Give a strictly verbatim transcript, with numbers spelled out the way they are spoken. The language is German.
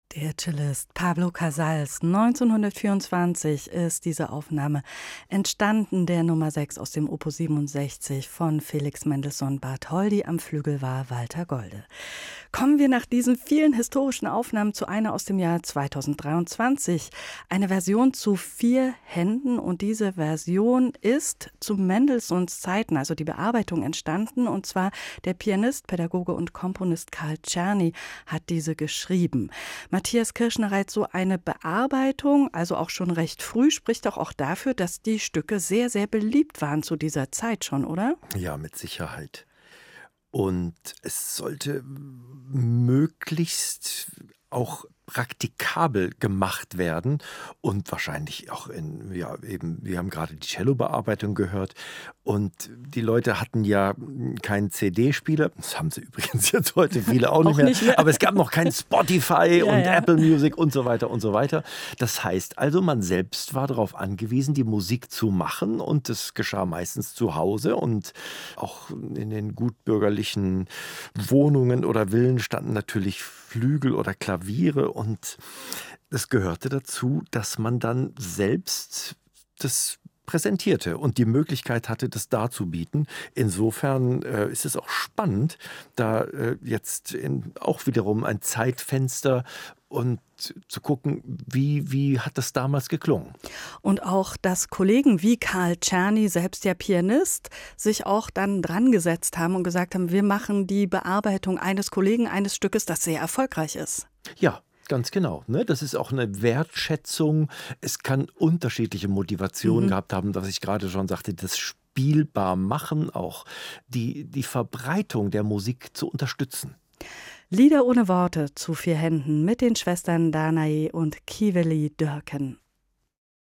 Der Cellist Pablo Casals. neunzehnhundertvierundzwanzig ist diese Aufnahme entstanden, der Nummer sechs aus dem Opus siebenundsechzig von Felix Mendelssohn Bartholdy. Am Flügel war Walter Golde. Kommen wir nach diesen vielen historischen Aufnahmen zu einer aus dem Jahr zweitausenddreiundzwanzig. Eine Version zu vier Händen, und diese Version ist zu Mendelssohns Zeiten, also die Bearbeitung, entstanden, und zwar der Pianist, Pädagoge und Komponist Carl Czerny hat diese geschrieben. Matthias Kirschnereit, so eine Bearbeitung, also auch schon recht früh, spricht doch auch dafür, dass die Stücke sehr, sehr beliebt waren zu dieser Zeit schon, oder? Ja, mit Sicherheit. Und es sollte möglichst auch praktikabel gemacht werden und wahrscheinlich auch in, ja, eben, wir haben gerade die Cello-Bearbeitung gehört und die Leute hatten ja keinen C D-Spieler, das haben sie übrigens jetzt heute viele auch nicht, Auch mehr, nicht mehr. aber es gab noch kein Spotify Ja, und ja. Apple Music und so weiter und so weiter. Das heißt also, man selbst war darauf angewiesen, die Musik zu machen, und das geschah meistens zu Hause, und auch in den gutbürgerlichen Wohnungen oder Villen standen natürlich Flügel oder Klaviere, und es gehörte dazu, dass man dann selbst das präsentierte und die Möglichkeit hatte, das darzubieten. Insofern äh, ist es auch spannend, da äh, jetzt in, auch wiederum ein Zeitfenster und zu gucken, wie, wie hat das damals geklungen. Und auch, dass Kollegen wie Carl Czerny, selbst ja Pianist, sich auch dann dran gesetzt haben und gesagt haben, wir machen die Bearbeitung eines Kollegen, eines Stückes, das sehr erfolgreich ist. Ja, ganz genau. Ne? Das ist auch eine Wertschätzung. Es kann unterschiedliche Motivationen Mhm. gehabt haben, was ich gerade schon sagte, das spielbar machen, auch die, die Verbreitung der Musik zu unterstützen. Lieder ohne Worte zu vier Händen mit den Schwestern Danae und Kiveli Dörken.